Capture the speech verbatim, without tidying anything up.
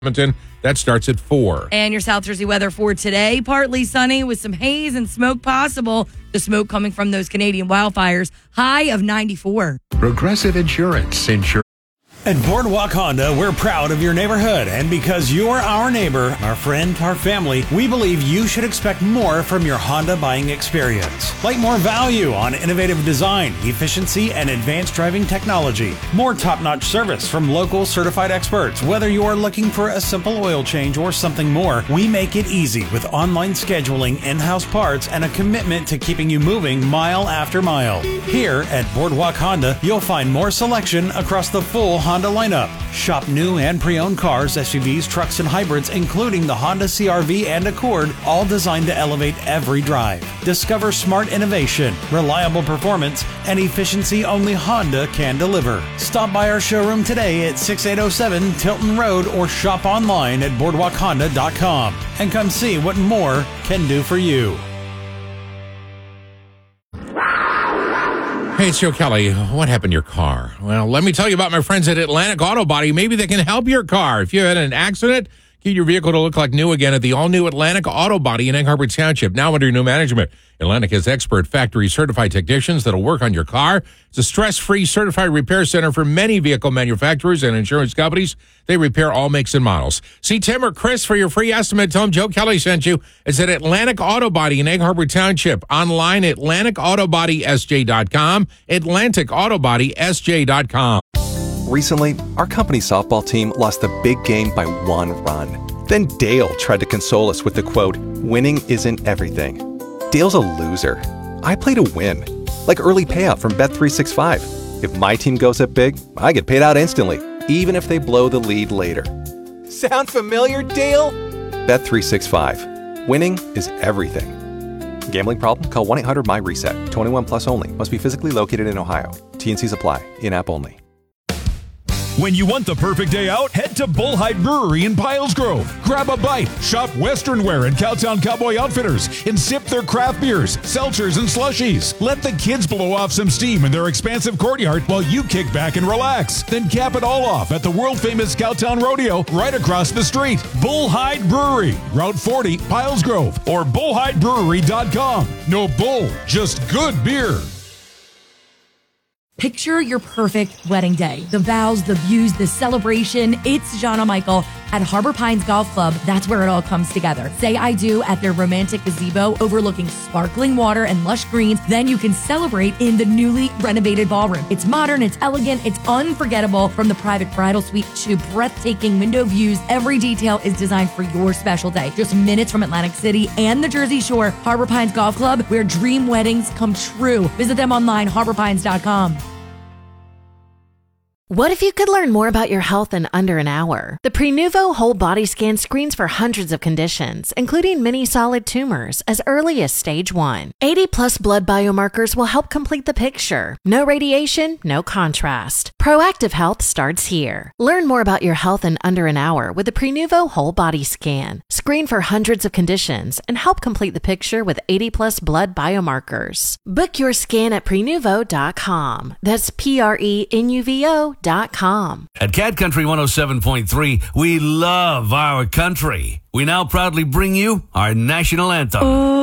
Edmonton. That starts at four. And your South Jersey weather for today, partly sunny with some haze and smoke possible. The smoke coming from those Canadian wildfires, high of ninety-four. Progressive Insurance. Insure. At Boardwalk Honda, we're proud of your neighborhood. And because you're our neighbor, our friend, our family, we believe you should expect more from your Honda buying experience. Like more value on innovative design, efficiency, and advanced driving technology. More top-notch service from local certified experts. Whether you're looking for a simple oil change or something more, we make it easy with online scheduling, in-house parts, and a commitment to keeping you moving mile after mile. Here at Boardwalk Honda, you'll find more selection across the full Honda Honda lineup. Shop new and pre-owned cars, S U Vs, trucks, and hybrids, including the Honda C R V and Accord, all designed to elevate every drive. Discover smart innovation, reliable performance, and efficiency only Honda can deliver. Stop by our showroom today at sixty-eight oh seven Tilton Road or shop online at boardwalk honda dot com and come see what more can do for you. Hey, it's Joe Kelly. What happened to your car? Well, let me tell you about my friends at Atlantic Auto Body. Maybe they can help your car. If you had an accident, get your vehicle to look like new again at the all-new Atlantic Auto Body in Egg Harbor Township, now under new management. Atlantic has expert factory-certified technicians that'll work on your car. It's a stress-free certified repair center for many vehicle manufacturers and insurance companies. They repair all makes and models. See Tim or Chris for your free estimate. Tell them Joe Kelly sent you. It's at Atlantic Auto Body in Egg Harbor Township. Online, atlantic auto body s j dot com. atlantic auto body s j dot com. Recently, our company softball team lost a big game by one run. Then Dale tried to console us with the quote, "Winning isn't everything." Dale's a loser. I play to win. Like early payout from Bet three sixty-five. If my team goes up big, I get paid out instantly, even if they blow the lead later. Sound familiar, Dale? Bet three sixty-five. Winning is everything. Gambling problem? Call one eight hundred M Y reset. twenty-one plus only. Must be physically located in Ohio. T and Cs apply. In-app only. When you want the perfect day out, head to Bullhide Brewery in Piles Grove. Grab a bite, shop Western Wear and Cowtown Cowboy Outfitters, and sip their craft beers, seltzers, and slushies. Let the kids blow off some steam in their expansive courtyard while you kick back and relax. Then cap it all off at the world-famous Cowtown Rodeo right across the street. Bullhide Brewery, Route forty, Piles Grove, or bullhide brewery dot com. No bull, just good beer. Picture your perfect wedding day. The vows, the views, the celebration. It's Jana Michael at Harbor Pines Golf Club. That's where it all comes together. Say I do at their romantic gazebo overlooking sparkling water and lush greens. Then you can celebrate in the newly renovated ballroom. It's modern, it's elegant, it's unforgettable. From the private bridal suite to breathtaking window views, every detail is designed for your special day. Just minutes from Atlantic City and the Jersey Shore, Harbor Pines Golf Club, where dream weddings come true. Visit them online, harbor pines dot com. What if you could learn more about your health in under an hour? The Prenuvo Whole Body Scan screens for hundreds of conditions, including many solid tumors, as early as stage one. eighty plus blood biomarkers will help complete the picture. No radiation, no contrast. Proactive health starts here. Learn more about your health in under an hour with the Prenuvo Whole Body Scan. Screen for hundreds of conditions and help complete the picture with eighty plus blood biomarkers. Book your scan at prenuvo dot com. That's P R E N U V O dot com. At Cat Country one oh seven point three, we love our country. We now proudly bring you our national anthem.